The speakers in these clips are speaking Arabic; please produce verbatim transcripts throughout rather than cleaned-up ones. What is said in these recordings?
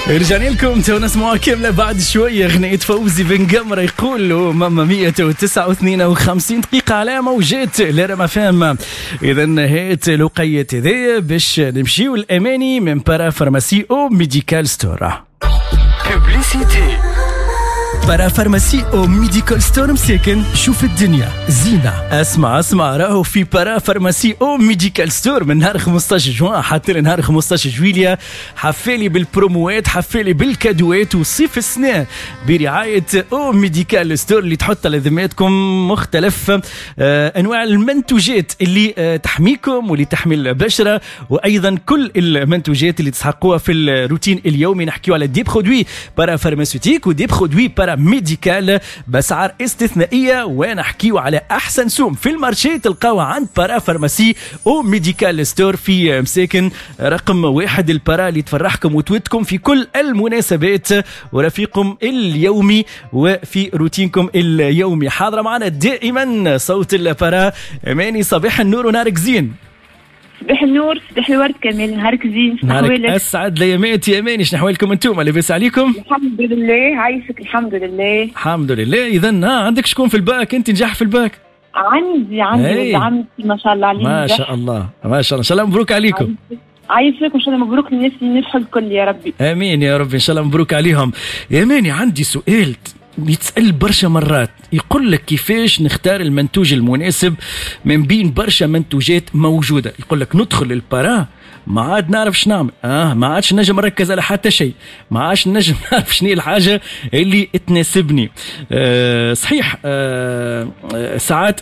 رجعنا لكم تو نسمعوا كاملة بعد شوية غنية فوزي بن قمرة يقول له ماما مية وتسعة واثنين وخمسين دقيقة على موجات لرما فام. إذن هيت لقية ذي باش نمشيو الأماني من بارا فارماسي أو ميديكال ستور. ببليسيتي بارا فارماسي او ميديكال ستور مساكن شوف الدنيا زينة. اسمع اسمع راهو في بارا فارماسي او ميديكال ستور من نهار خمسطاش جوان حتى لنهار خمسطاش جويليا حفالي بالبروموات حفالي بالكادوات وصيف السنة برعاية او ميديكال ستور اللي تحط على ذمتكم مختلف آه انواع المنتوجات اللي آه تحميكم واللي تحمي البشرة وايضا كل المنتوجات اللي تسحقوها في الروتين اليومي. نحكيو على دي برودوي بارا فارماسيوتيك ودي برودوي بارا ميديكال بأسعار استثنائية ونحكيو على أحسن سوم في المارشي تلقاوها عند بارا فارماسي أو ميديكال ستور في مساكن رقم واحد. البارا اللي تفرحكم وتودكم في كل المناسبات ورفيقكم اليومي وفي روتينكم اليومي. حاضرة معنا دائما صوت البارا أماني. صباح النور ونهارك زين. صباح النور صباح الورد كامل. نهارك زين. نهارك اسعد ليامات يا اماني. شنو احوالكم انتم؟ لاباس عليكم؟ الحمد لله. عايشك الحمد لله. الحمد لله. اذا ها عندك شكون في الباك؟ انت نجح في الباك؟ عندي عندي عمتي ما شاء الله عليه. ما شاء الله ما شاء الله. ان شاء الله مبروك عليكم. عايشك وان شاء الله مبروك للناس اللي نجحوا الكل يا ربي. امين يا رب ان شاء الله مبروك عليهم. يا اماني عندي سؤال يتسأل برشا مرات يقول لك كيفاش نختار المنتوج المناسب من بين برشا منتوجات موجودة. يقول لك ندخل البارا ما عاد نعرف شنو نعمل اه ما عادش نجم نركز على حتى شيء ما عادش نجم نعرف شنو الحاجة اللي تناسبني. آه صحيح آه ساعات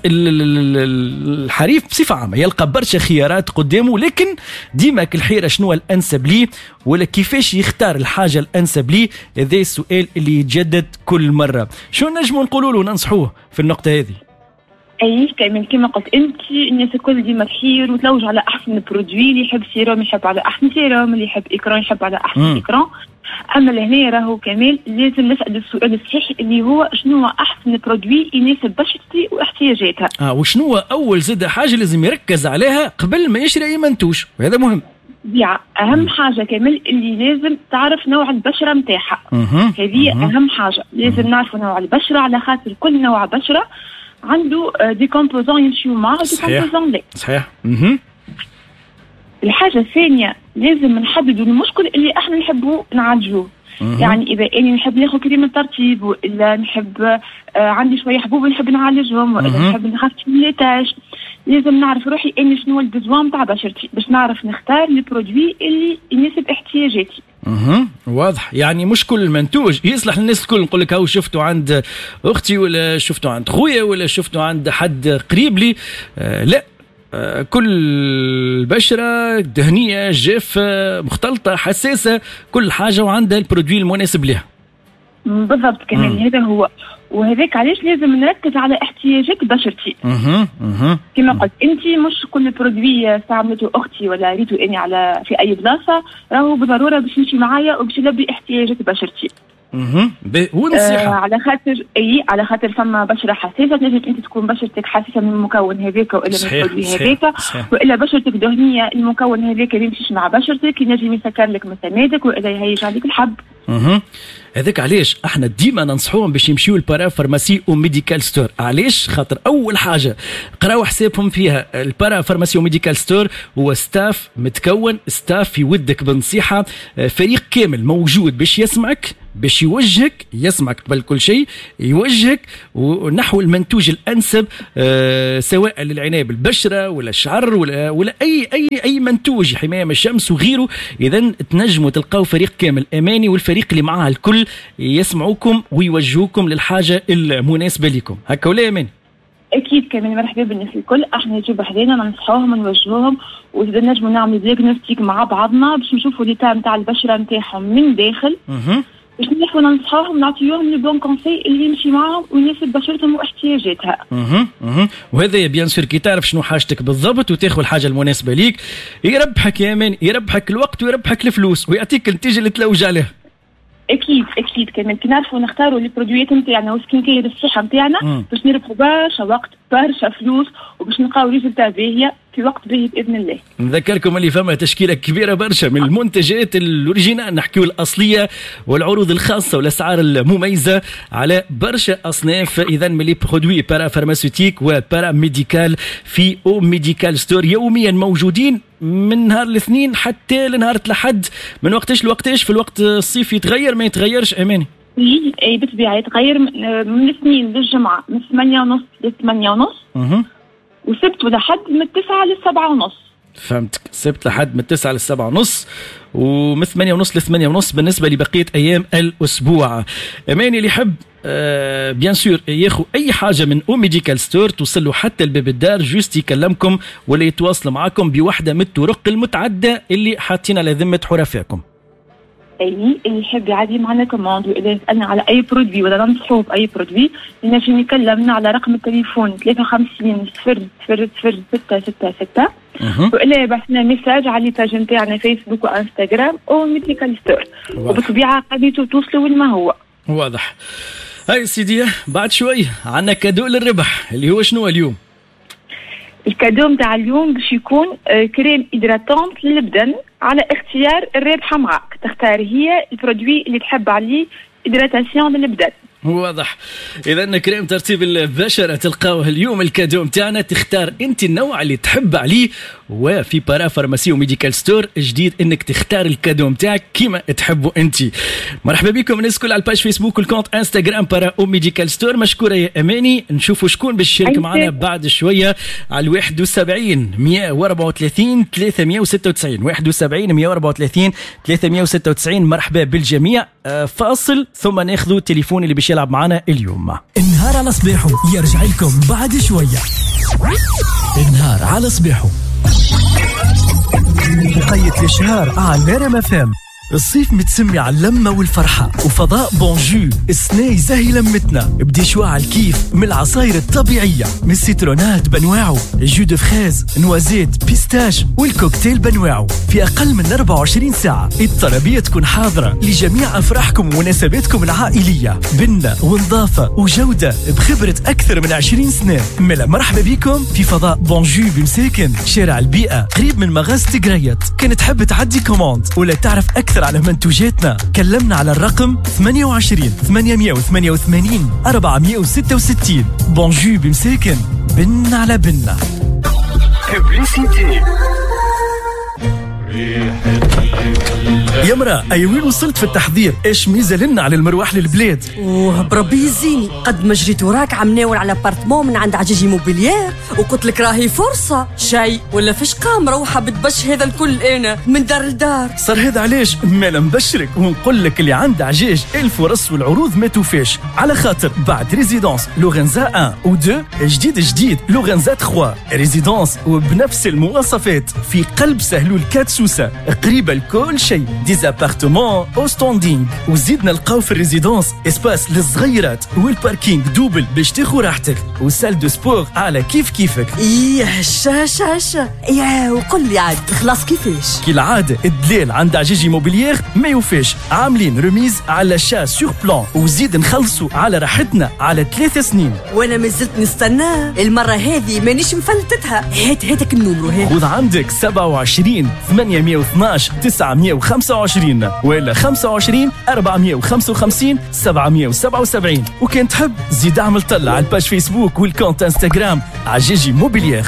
الحريف بصفة عامة يلقى برشا خيارات قدامه لكن ديما الحيرة شنو الأنسب ليه ولا كيفاش يختار الحاجة الأنسب ليه. هذا السؤال اللي يتجدد كل مرة. شو نجموا نقولوا له ننصحوه في النقطة هذه؟ اي كمان كما قلت انت الناس الكل ديما تخير وتلوج على احسن برودوي. اللي يحب سيروم يحب على احسن سيروم اللي يحب اكران يحب على احسن م. اكران. اما لهنا راهو كمان لازم نسال السؤال الصحيح اللي هو شنو احسن برودوي يناسب بشرتي واحتياجاتها. اه وشنو اول زاده حاجه لازم يركز عليها قبل ما يشري اي منتوج وهذا مهم. بيع اهم م. حاجه كمان اللي لازم تعرف نوع البشره نتاعها. هذه اهم حاجه لازم نعرف نوع البشره على خاطر كل نوع بشره عنده دي كومبوزون يمشيو معاه ودي كومبوزون لا. صحيح. اها الحاجه الثانيه لازم نحددوا المشكل اللي احنا نحبوا نعالجوه. يعني اذا اني نحب ناخذ كريم الترطيب ولا نحب آه عندي شويه حبوب نحب نعالجهم ولا نحب نخفف من ليتاج لازم نعرف روحي اني شنو البزوان تاع بشرتي باش نعرف نختار البرودوي اللي يناسب احتياجاتي. اها واضح. يعني مش كل منتوج يصلح للناس الكل. نقول لك هاو شفته عند اختي ولا شفته عند خويا ولا شفته عند حد قريب لي آه لا آه كل بشرة دهنية جافة مختلطة حساسة كل حاجة وعندها البرودوي المناسب لها. بالضبط كمان هذا هو. وهذاك علاش لازم نركز على احتياجات بشرتي. اها اها كما قلت انت مش كل برودوي استعملته اختي ولا ريتو اني على في اي بلاصه راهو بالضروره باش يمشي معايا وباش يلبي احتياجات بشرتي. اها ونصيحه آه على خاطر اي على خاطر فما بشره حساسه تنجم انت تكون بشرتك حساسه من المكون هذاك والا من البرودوي هذاك والا بشرتك دهنيه المكون هذاك ما يمشيش مع بشرتك ينجم يسكر لك من سمادك والا يهيج عليك الحب. اها هذاك علاش احنا ديما ننصحوهم باش يمشيو لبارا فارماسي وميديكال ستور. علاش؟ خاطر اول حاجه قراو حسابهم فيها البارا فارماسي وميديكال ستور هو ستاف متكون ستاف يودك بنصيحه فريق كامل موجود باش يسمعك باش يوجهك يسمعك قبل كل شيء يوجهك ونحو المنتوج الانسب أه سواء للعنايه بالبشره ولا الشعر ولا ولا اي اي اي منتوج حمايه من الشمس وغيره. اذا تنجموا تلقاو فريق كامل اماني والفريق اللي معاه الكل يسمعوكم ويوجهوكم للحاجه المناسبه لكم. هكا ولا اماني؟ اكيد كمان مرحبا بالناس الكل. احنا نجيب حدينا ننصحوهم ونوجهوهم واذا نجموا نعملوا دياغنوستيك مع بعضنا باش نشوفوا ليتا نتاع البشره نتاعهم من داخل اها باش نحاول ننصحوهم نعطيوهم لي بون كونساي اللي يمشي معاهم ويناسب بشرتهم واحتياجاتها. اها اها وهذا بيان سور كي تعرف شنو حاجتك بالضبط وتاخذ الحاجه المناسبه ليك يربحك يا مان يربحك الوقت ويربحك الفلوس ويعطيك النتيجه اللي تلوج عليها. اكيد اكيد كمان كي نعرفوا نختاروا لي برودويات نتاعنا والسكين كير الصحه نتاعنا باش نربحوا برشا وقت برشا فلوس وباش نلقاو ريزلتا باهيه في وقت باهي باذن الله. نذكركم اللي فما تشكيله كبيره برشا من المنتجات الاوريجينال، نحكيو الاصليه والعروض الخاصه والاسعار المميزه على برشا اصناف اذا من لي برودوي بارا فارماسيوتيك وبارا ميديكال في او ميديكال ستور، يوميا موجودين من نهار الاثنين حتى لنهار الاحد. من وقتاش لوقتاش؟ في الوقت الصيفي يتغير ما يتغيرش اماني؟ اي بالطبيعه يتغير من الاثنين للجمعه من ثمانية ونص ل ثمانية ونص، اها، وسبت ولحد من التسعة للسبعة ونص. فهمتك، سبت لحد من التسعة للسبعة ونص ومن ثمانية ونص لثمانية ونص بالنسبة لبقية أيام الأسبوع. أماني اللي يحب آه بيان سور ياخو أي حاجة من أو ميديكال ستور توصل له حتى الباب الدار، جوست يكلمكم ولا يتواصل معكم بوحدة من الطرق المتعدة اللي حاطين على ذمة حرفائكم. اي اللي يحب يعدي معنا كوموند وإذا يسألنا على أي برودوي ولا ننصحوه بأي برودوي ينجم يكلمنا على رقم التليفون ثلاثة وخمسين صفر صفر صفر ستة ستة ستة، وإلا يبعث لنا ميساج على الباج نتاعنا فيسبوك وانستغرام أو ميديكال ستور، وبالطبيعة قضيته توصلوا وين ما هو. واضح. هاي سيدي بعد شوي عندنا كادو للربح اللي هو شنو اليوم؟ الكادو متاع اليوم باش يكون كريم إدراتونت للبدن على اختيار الرابحة معك، تختار هي البرودوي اللي تحب عليه إدراتاسيون للبدن. واضح. إذا كريم ترطيب البشرة تلقاوه اليوم الكادو متاعنا، تختار أنت النوع اللي تحب عليه، وفي بارا فارماسي وميديكال ستور جديد انك تختار الكادو متاعك كيما تحبوا انت. مرحبا بكم الناس الكل على الباج فيسبوك والكونت انستغرام بارا او ميديكال ستور. مشكوره يا اماني. نشوفوا شكون باش يشارك معنا بعد شويه على واحد وسبعين مية وأربعة وثلاثين ثلاثمية وستة وتسعين واحد وسبعين مية وأربعة وثلاثين ثلاثمية وستة وتسعين. مرحبا بالجميع. فاصل ثم ناخذوا التليفون اللي باش يلعب معنا اليوم. النهار على صباحو يرجع لكم بعد شويه. النهار على صباحو بقية الشهر على ريم اف ام. الصيف متسمي على اللمة والفرحة، وفضاء بونجو السناي زاهي لمتنا بدي شواع الكيف من العصاير الطبيعية، من السيترونات بنواعو، الجو دو فريز، نوازيت، بيستاش، والكوكتيل بنواعو. في أقل من أربعة وعشرين ساعة الطلبية تكون حاضرة لجميع أفراحكم ومناسباتكم العائلية، بنة ونظافة وجودة بخبرة أكثر من عشرين سنة. ملا مرحبا بكم في فضاء بونجو بمساكن شارع البيئة قريب من مغازة قريت. كنت تحب تعدي كوموند ولا تعرف أكثر على منتوجاتنا، كلمنا على الرقم ثمانية وعشرين ثمانمية وثمانية وثمانين أربعمية وستة وستين. بونجو بمساكن، بن على بنا. يمرا أي وين وصلت في التحضير؟ ايش ميزة لنا على المروح للبلاد؟ اوه بربي يزيني، قد ما جريت وراك عم ناول على بارتمون من عند عجيجي موبيليير، وقلت لك راهي فرصة شيء ولا فيش قام روحة بتبش هذا الكل انا من دار لدار. صار هذا علاش ما نبشرك ونقول لك اللي عند عجاج الفرص والعروض ما توفاش، على خاطر بعد ريزيدونس لورنزا واحد و اثنين جديد جديد لورنزا ثلاثة ريزيدونس وبنفس المواصفات في قلب سهلول كاتسوسة قريبة لكل شيء، ديزابارتمون او ستوندينغ. وزيدنا لقاو في الريزيدونس اسباس للصغيرات والباركينغ دوبل باش تاخو راحتك، وسال دو سبور على كيف كيفك. ايه هشا هشا هشا. ايه وقل لي عاد خلاص كيفاش؟ كي العادة الدلال عند عجيجي موبيليير ما يوفاش، عاملين رميز على شا سور بلان، وزيد نخلصوا على راحتنا على ثلاث سنين. وانا مازلت نستنى المرة هذه مانيش مفلتتها. هات هاتك النمرو هذا. خذ عندك سبعة وعشرين ثمانمية واثناش تسعمية وخمسة وعشرين ولا خمسة وعشرين أربعمية وخمسة وخمسين سبعمية وسبعة وسبعين. وكان تحب زيد اعمل طلع على الباج فيسبوك والكونت انستغرام عجيجي موبيليير.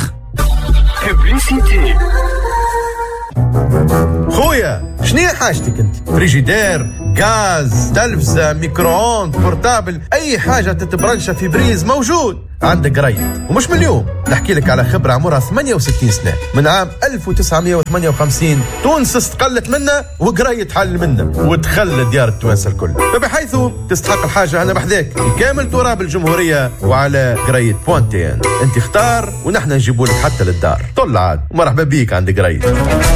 خويا شنو حاجتك انت؟ فريجيدير، غاز، تلفزة، ميكرووند، بورتابل، اي حاجه تتبرنشها في بريز موجود عندك قريت. ومش من اليوم، نحكي لك على خبره عمرها ثمانية وستين سنه، من عام ألف وتسعمية وثمانية وخمسين تونس استقلت منا وقريت حل منا وتخلى ديار التوانسه الكل، فبحيث تستحق الحاجه انا بحذاك كامل تراب الجمهوريه وعلى قريت بوانتين. انت اختار ونحن نجيبوا لك حتى للدار. طل عاد ومرحبا بيك عند قريت.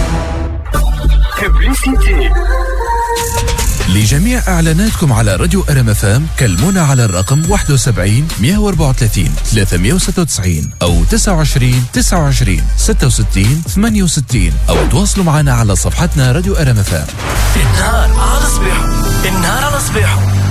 لجميع إعلاناتكم على راديو أرم اف ام كلمونا على الرقم واحد وسبعين مية وأربعة وثلاثين ثلاثمية وستة وتسعين أو تسعة وعشرين تسعة وعشرين ستة وستين ثمانية وستين، أو تواصلوا معنا على صفحتنا راديو أرم اف ام. النهار على صباحو، النهار على صباحو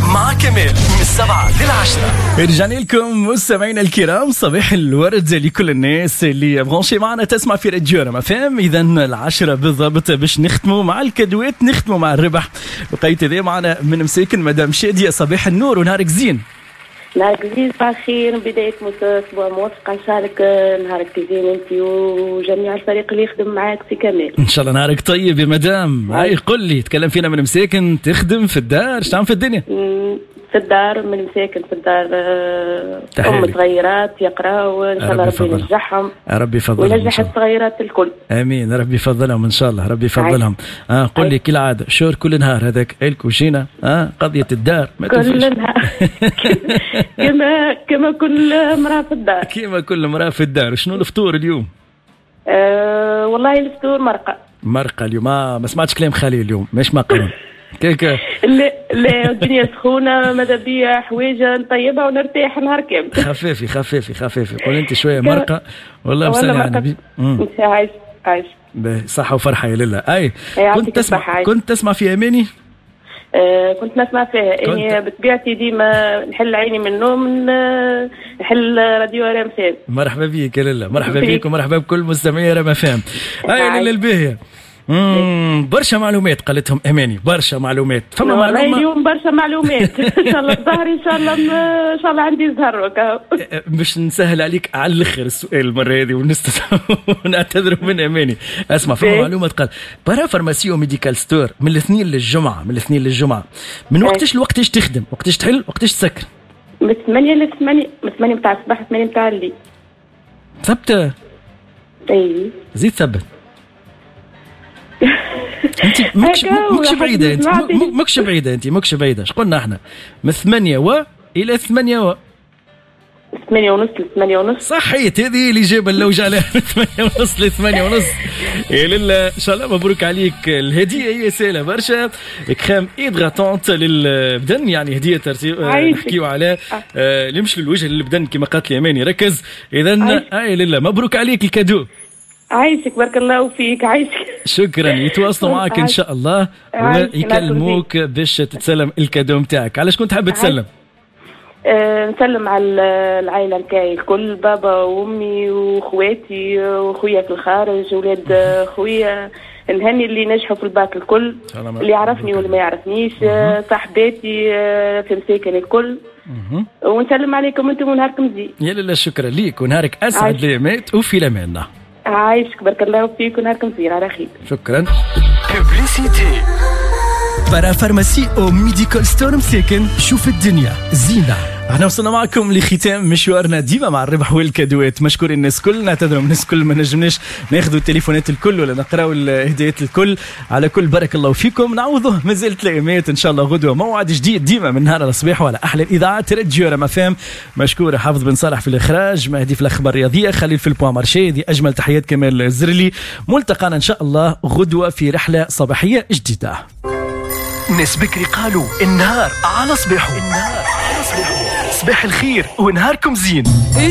مع كمال من السبعة للعشرة. رجعنا لكم مستمعينا الكرام، صباح الورد لكل الناس اللي برونشي معنا تسمع في راديو رما فام. إذا العشرة بالضبط باش نختموا مع الكادوات، نختموا مع الربح. بقيت ذي معنا من مساكن مدام شادية. صباح النور ونهارك زين. نهارك زين، صباح الخير، بداية أسبوع موفقة إن شاء الله. نهارك زين أنت وجميع الفريق اللي يخدم معاك في كمال. إن شاء الله نهارك طيب يا مدام. هاي قل لي، تكلم فينا من مساكن، تخدم في الدار، ايش تعمل في الدنيا؟ في الدار، من مساكن في الدار. أم صغيرات يقراوا إن شاء الله ربي ينجحهم. ربي يفضلهم وينجح الصغيرات الكل. آمين، ربي يفضلهم إن شاء الله، ربي يفضلهم. آه قل لي كالعادة شور كل نهار هذاك الكوشينة، آه قضية الدار ما كل نهار كما كما كل امرأة في الدار. كما كل امرأة في الدار. شنو الفطور اليوم؟ أه والله الفطور مرقة. مرقة اليوم. ما ما سمعتش كلام خالي اليوم، مش مقرن كيكا. لا لا الدنيا سخونة، ماذا بيا حوايجة نطيبها ونرتاح نهار كامل. خفيفي خفيفي خفيفي. قول انت شوية مرقة والله مسلي على النبي. عايش عايش صحة وفرحة يا لله. اي كنت تسمع كنت تسمع في اماني؟ آه كنت نسمع فيها اني بطبيعتي ديما نحل عيني من النوم نحل راديو رام فام. مرحبا بيك يا لله، مرحبا بيك ومرحبا بكل مستمعي رام فام. اي لله الباهية. امم برشا معلومات قالتهم اماني، برشا معلومات. فما معلومه اليوم برشا معلومات ان شاء الله الظهر ان شاء الله ان شاء الله عندي يظهر باش نسهل عليك على الاخر السؤال المره هذه ونعتذر من اماني. اسمع، فما معلومه قال برا فارماسيو ميديكال ستور من الاثنين للجمعه، من الاثنين للجمعه. من وقتاش لوقتاش تخدم؟ وقتاش تحل؟ وقتاش تسكر؟ من ثمانية ل ثمانية، من ثمانية نتاع الصباح ثمانية نتاع الليل. ثبت؟ اي زيد ثبت. انت مكش مكش بعيده، انت مكش بعيده، انت مكش بعيده. اش قلنا احنا؟ من ثمانية و الى ثمانية و ثمانية ونص لثمانية ونص. صحيت، هذه اللي جاب اللوجه عليها من ثمانية ونص لثمانية ونص. يا لله ان شاء الله مبروك عليك. الهديه هي سهله برشا، كريم ايدغاتونت للبدن، يعني هديه ترتيب نحكيو على آه اللي مش للوجه للبدن كما قالت لي اماني. ركز اذا. يا لله مبروك عليك الكادو. عايشك بارك الله فيك. عايشك. شكرا. يتواصلوا معك ان شاء الله ويكلموك باش تتسلم الكادو نتاعك. علاش كنت حابه تسلم؟ أه نسلم على العائله نتاعي الكل، بابا وامي واخواتي واخويا في الخارج، ولاد خويا، نهني اللي نجحوا في الباك الكل، اللي يعرفني واللي ما يعرفنيش، صاحباتي في مساكن الكل، ونسلم عليكم انتم ونهاركم زين. يا لله شكرا ليك ونهارك اسعد ليامات وفي الامان. عايشك بارك الله فيك ونهاركم زين على خير. شكرا. ببليسيتي برا فارماسي او ميديكال ستور مساكن. شوف الدنيا زينة. احنا وصلنا معكم لختام مشوارنا ديما مع الربح والكادوات. مشكور الناس كل، نعتذروا من الناس كل ما نجمناش ناخذوا التليفونات الكل ولا نقراوا الهدايات الكل. على كل بارك الله فيكم، نعوضه مازالت الايامات ان شاء الله. غدوه موعد جديد ديما من نهار الصباح وعلى احلى الاذاعات راديو رما فام. مشكور حافظ بن صالح في الاخراج، مهدي في الاخبار الرياضيه، خليل في البوان مارشي. دي اجمل تحيات كمال الزرلي. ملتقانا ان شاء الله غدوه في رحله صباحيه جديده. ناس بكري قالوا النهار على صباحه، النهار على صباحه. صباح الخير ونهاركم زين.